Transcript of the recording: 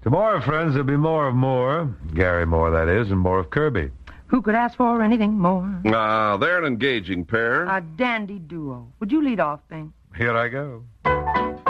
Tomorrow, friends, there'll be more of Moore. Gary Moore, that is, and more of Kirby. Who could ask for anything more? They're an engaging pair. A dandy duo. Would you lead off, Bing? Here I go.